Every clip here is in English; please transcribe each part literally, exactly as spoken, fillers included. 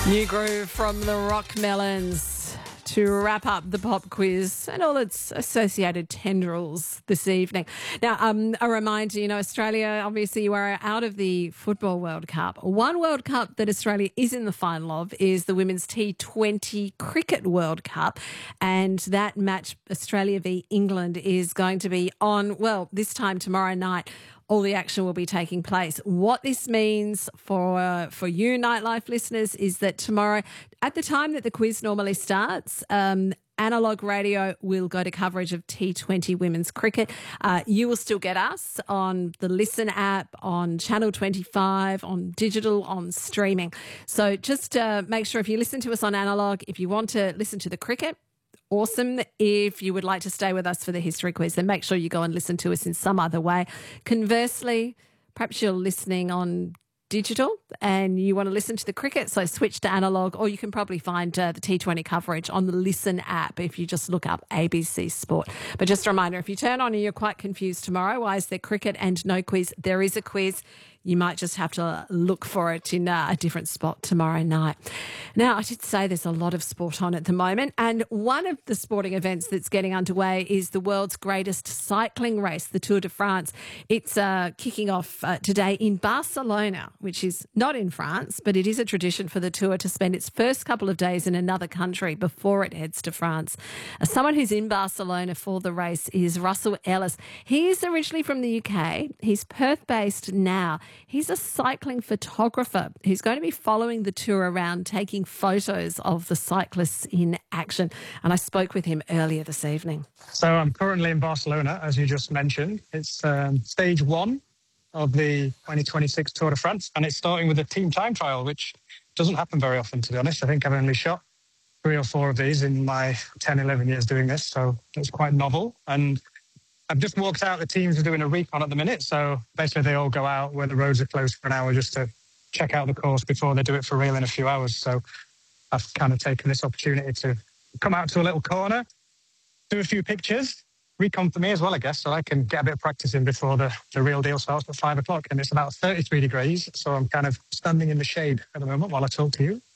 New groove from the Rock Melons to wrap up the pop quiz and all its associated tendrils this evening. Now, um, a reminder, you know, Australia, obviously you are out of the Football World Cup. One World Cup that Australia is in the final of is the Women's T twenty Cricket World Cup. And that match, Australia v England, is going to be on, well, this time tomorrow night. All the action will be taking place. What this means for uh, for you Nightlife listeners is that tomorrow, at the time that the quiz normally starts, um, Analog Radio will go to coverage of T twenty women's cricket. Uh, you will still get us on the Listen app, on Channel twenty-five, on digital, on streaming. So just uh, make sure if you listen to us on Analog, if you want to listen to the cricket, awesome. If you would like to stay with us for the history quiz, then make sure you go and listen to us in some other way. Conversely, perhaps you're listening on digital and you want to listen to the cricket, so switch to Analog, or you can probably find uh, the T twenty coverage on the Listen app if you just look up A B C Sport. But just a reminder, if you turn on and you're quite confused tomorrow, why is there cricket and no quiz? There is a quiz. You might just have to look for it in uh, a different spot tomorrow night. Now, I did say there's a lot of sport on at the moment, and one of the sporting events that's getting underway is the world's greatest cycling race, the Tour de France. It's uh, kicking off uh, today in Barcelona, which is not in France, but it is a tradition for the Tour to spend its first couple of days in another country before it heads to France. Uh, someone who's in Barcelona for the race is Russell Ellis. He is originally from the U K. He's Perth-based now. He's a cycling photographer who's going to be following the Tour around, taking photos of the cyclists in action. And I spoke with him earlier this evening. So I'm currently in Barcelona, as you just mentioned. It's um, stage one of the twenty twenty-six Tour de France, and it's starting with a team time trial, which doesn't happen very often, to be honest. I think I've only shot three or four of these in my ten, eleven years doing this, so it's quite novel. And I've just walked out. The teams are doing a recon at the minute. So basically they all go out where the roads are closed for an hour just to check out the course before they do it for real in a few hours. So I've kind of taken this opportunity to come out to a little corner, do a few pictures, recon for me as well, I guess, so I can get a bit of practice in before the, the real deal starts at five o'clock. And it's about thirty-three degrees. So I'm kind of standing in the shade at the moment while I talk to you.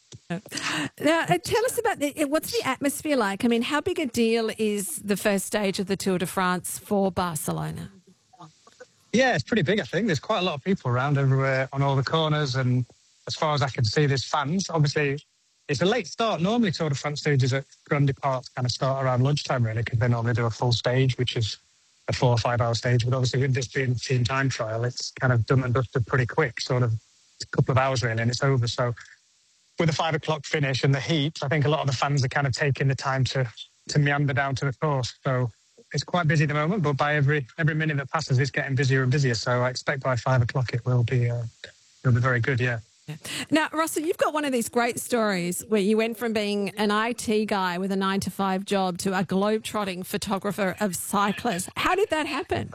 Now, uh, tell us about the, what's the atmosphere like? I mean, how big a deal is the first stage of the Tour de France for Barcelona? Yeah, it's pretty big, I think. There's quite a lot of people around everywhere on all the corners, and as far as I can see, there's fans. Obviously, it's a late start. Normally, Tour de France stages at Grand Depart kind of start around lunchtime, really, because they normally do a full stage, which is a four or five hour stage. But obviously, with this being team time trial, it's kind of done and dusted pretty quick, sort of a couple of hours, really, and it's over. So with the five o'clock finish and the heat, I think a lot of the fans are kind of taking the time to to meander down to the course. So it's quite busy at the moment, but by every every minute that passes, it's getting busier and busier. So I expect by five o'clock it will be uh, it'll be very good. Yeah. Now, Russell, you've got one of these great stories where you went from being an I T guy with a nine to five job to a globe-trotting photographer of cyclists. How did that happen?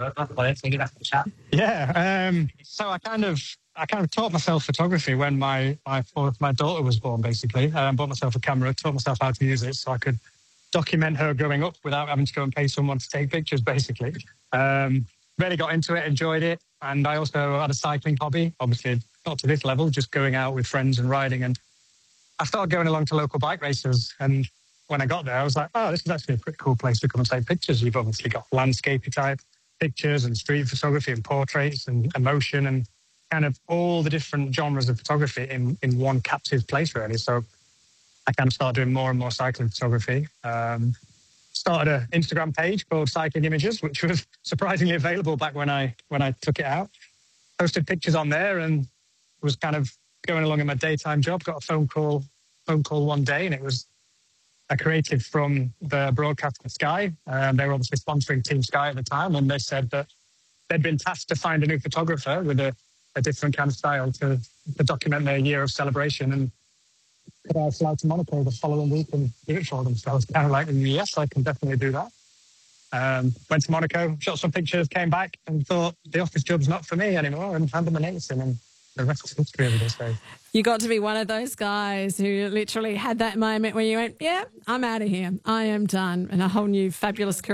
Yeah. Um, so I kind of. I kind of taught myself photography when my my, my daughter was born, basically. I um, bought myself a camera, taught myself how to use it so I could document her growing up without having to go and pay someone to take pictures, basically. Um, really got into it, enjoyed it. And I also had a cycling hobby, obviously not to this level, just going out with friends and riding. And I started going along to local bike races. And when I got there, I was like, oh, this is actually a pretty cool place to come and take pictures. You've obviously got landscape type pictures and street photography and portraits and emotion and kind of all the different genres of photography in, in one captive place, really. So I kind of started doing more and more cycling photography. Um, started an Instagram page called Cycling Images, which was surprisingly available back when I when I took it out. Posted pictures on there and was kind of going along in my daytime job. Got a phone call phone call one day, and it was a creative from the broadcaster Sky. Um, they were obviously sponsoring Team Sky at the time, and they said that they'd been tasked to find a new photographer with a a different kind of style to, to document their year of celebration, and could I fly to Monaco the following week and do it for them? So I was kind of like, yes, I can definitely do that. Um, went to Monaco, shot some pictures, came back and thought the office job's not for me anymore, and handed my notice in, and the rest is history of this day. You got to be one of those guys who literally had that moment where you went, yeah, I'm out of here. I am done. And a whole new fabulous career.